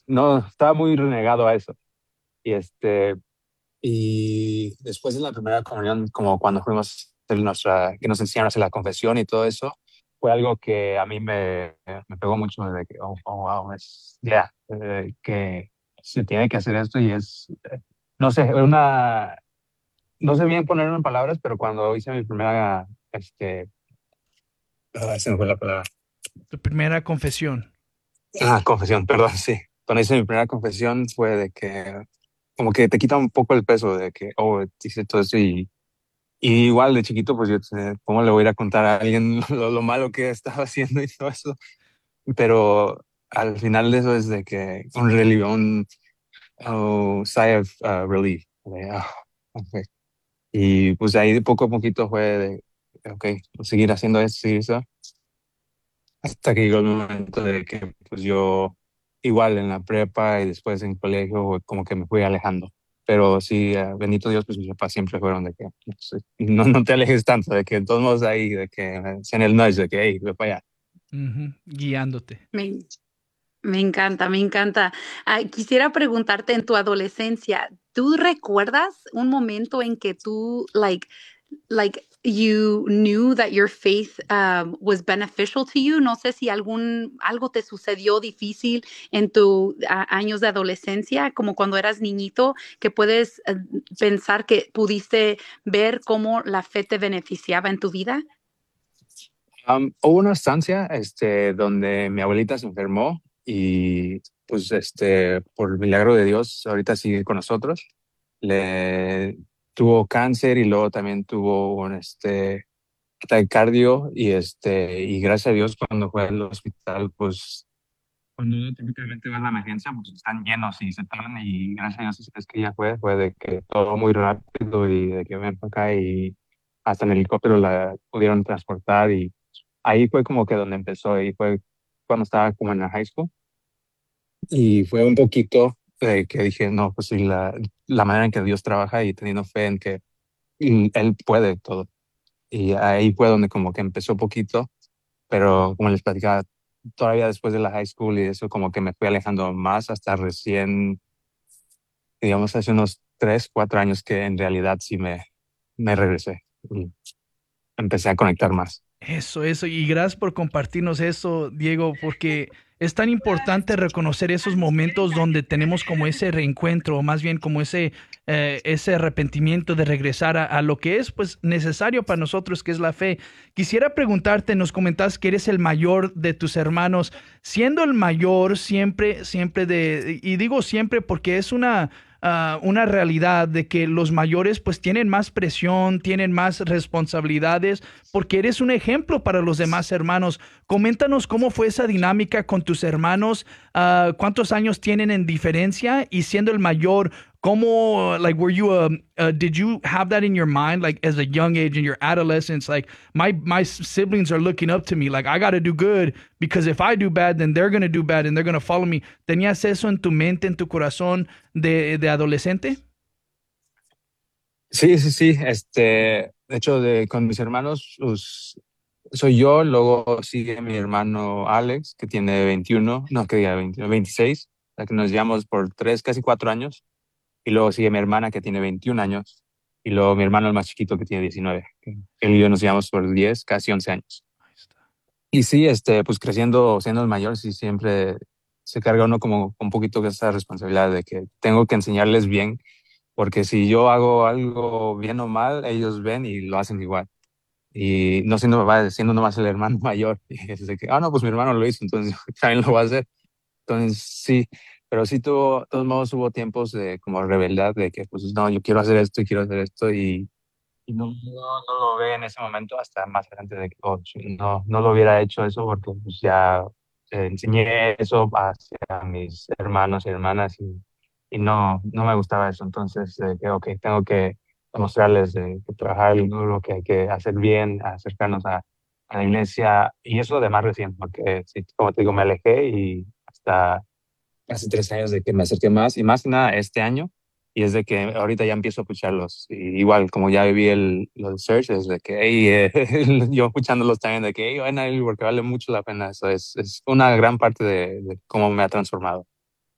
no, estaba muy renegado a eso. Y y después de la primera comunión, como cuando fuimos a hacer que nos enseñaron a hacer la confesión y todo eso, fue algo que a mí me pegó mucho de que, wow, que se tiene que hacer esto y no sé, no sé bien ponerlo en palabras, pero cuando hice mi primera, se me fue la palabra. Tu primera confesión. Confesión, perdón, sí. Cuando hice mi primera confesión fue de que como que te quita un poco el peso de que, hice todo esto y igual de chiquito, pues ¿cómo le voy a ir a contar a alguien lo malo que estaba haciendo y todo eso? Pero al final de eso es de que un relief, sigh of relief. Ok. Y pues ahí de poco a poquito fue de, ok, pues seguir haciendo eso, seguir eso, hasta que llegó el momento de que pues yo igual en la prepa y después en colegio como que me fui alejando. Pero sí, bendito Dios, pues mis papás siempre fueron de que pues, no te alejes tanto, de que de todos modos ahí, de que en el nudge, de que hey, ve para allá. Ujú, guiándote. Me, me encanta, me encanta. Quisiera preguntarte, en tu adolescencia, ¿tú recuerdas un momento en que tú, like you knew that your faith was beneficial to you? No sé si algo te sucedió difícil en tus años de adolescencia, como cuando eras niñito, que puedes pensar que pudiste ver cómo la fe te beneficiaba en tu vida. Hubo una estancia donde mi abuelita se enfermó y pues por milagro de Dios ahorita sigue con nosotros. Le tuvo cáncer y luego también tuvo un ataque cardio y gracias a Dios cuando fue al hospital pues cuando uno típicamente va a la emergencia pues están llenos y se tardan y gracias a Dios es que ella fue de que todo muy rápido y de que ven para acá y hasta en helicóptero la pudieron transportar y ahí fue como que donde empezó y fue cuando estaba como en la high school y fue un poquito que dije, no, pues sí, la manera en que Dios trabaja y teniendo fe en que Él puede todo. Y ahí fue donde como que empezó poquito, pero como les platicaba, todavía después de la high school y eso como que me fui alejando más hasta recién, digamos, hace unos 3, 4 años que en realidad sí me regresé y empecé a conectar más. Eso. Y gracias por compartirnos eso, Diego, porque es tan importante reconocer esos momentos donde tenemos como ese reencuentro, o más bien como ese arrepentimiento de regresar a lo que es pues necesario para nosotros, que es la fe. Quisiera preguntarte, nos comentas que eres el mayor de tus hermanos, siendo el mayor siempre y digo siempre porque es una realidad de que los mayores pues tienen más presión, tienen más responsabilidades porque eres un ejemplo para los demás hermanos. Coméntanos cómo fue esa dinámica con tus hermanos, cuántos años tienen en diferencia y siendo el mayor, cómo, like, did you have that in your mind, like, as a young age in your adolescence, like, my siblings are looking up to me, like, I got to do good because if I do bad, then they're going to do bad and they're going to follow me. ¿Tenías eso en tu mente, en tu corazón de adolescente? Sí, sí, sí. De hecho, con mis hermanos, soy yo, luego sigue mi hermano Alex, que tiene 21, no, que diga 21, 26, la que nos llevamos por 3, casi 4 años, y luego sigue mi hermana, que tiene 21 años, y luego mi hermano el más chiquito, que tiene 19. Él y yo nos llevamos por 10, casi 11 años. Ahí está. Y sí, pues creciendo, siendo el mayor, sí siempre se carga uno como un poquito de esa responsabilidad de que tengo que enseñarles bien porque si yo hago algo bien o mal, ellos ven y lo hacen igual. Y no siendo papá, siendo nomás el hermano mayor. Y es de que, no, pues mi hermano lo hizo, entonces yo también lo voy a hacer. Entonces sí, pero sí de todos modos hubo tiempos de como rebeldad, de que pues no, yo quiero hacer esto y quiero hacer esto y no lo ve en ese momento hasta más adelante de que no lo hubiera hecho eso porque pues ya enseñé eso hacia mis hermanos y hermanas y no me gustaba eso. Entonces, que, ok, tengo que mostrarles que trabajar el duro, que hay que hacer bien, acercarnos a la iglesia y eso de más recién, porque sí, como te digo, me alejé y hasta hace 3 años de que me acerqué más y más que nada este año. Y es de que ahorita ya empiezo a escucharlos. Y igual, como ya viví los search, es de que hey, yo escuchándolos también, de que hey, vayan a ir porque vale mucho la pena. Eso es una gran parte de cómo me ha transformado.